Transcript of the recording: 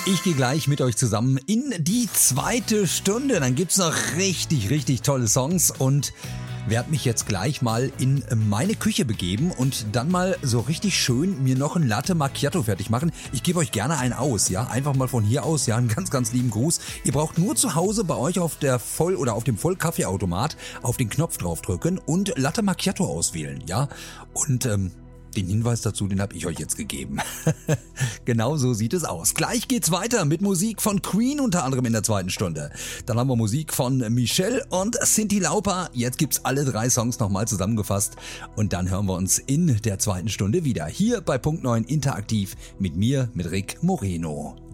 Ich gehe gleich mit euch zusammen in die zweite Stunde. Dann gibt's noch richtig, richtig tolle Songs und werde mich jetzt gleich mal in meine Küche begeben und dann mal so richtig schön mir noch ein Latte Macchiato fertig machen. Ich gebe euch gerne einen aus, ja, einfach mal von hier aus, ja, einen ganz, ganz lieben Gruß. Ihr braucht nur zu Hause bei euch auf der auf dem Vollkaffeeautomat auf den Knopf draufdrücken und Latte Macchiato auswählen, ja. Und den Hinweis dazu, den habe ich euch jetzt gegeben. Genau so sieht es aus. Gleich geht's weiter mit Musik von Queen unter anderem in der zweiten Stunde. Dann haben wir Musik von Michelle und Cyndi Lauper. Jetzt gibt's alle 3 Songs nochmal zusammengefasst und dann hören wir uns in der zweiten Stunde wieder. Hier bei Punkt 9 interaktiv mit mir, mit Rick Moreno.